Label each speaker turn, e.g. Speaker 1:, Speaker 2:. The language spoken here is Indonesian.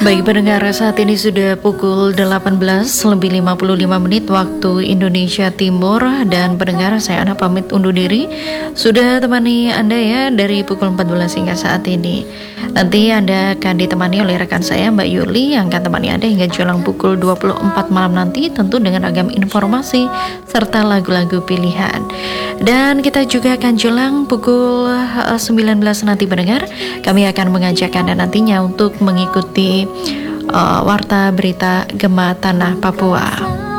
Speaker 1: Baik pendengar, saat ini sudah pukul 18 lebih 55 menit waktu Indonesia Timur. Dan pendengar, saya Ana pamit undur diri. Sudah temani Anda ya dari pukul 14 hingga saat ini. Nanti Anda akan ditemani oleh rekan saya Mbak Yuli yang akan temani Anda hingga jelang pukul 24 malam nanti, tentu dengan ragam informasi serta lagu-lagu pilihan. Dan kita juga akan jelang pukul 19 nanti pendengar, kami akan mengajak Anda nantinya untuk mengikuti Warta Berita Gema Tanah Papua.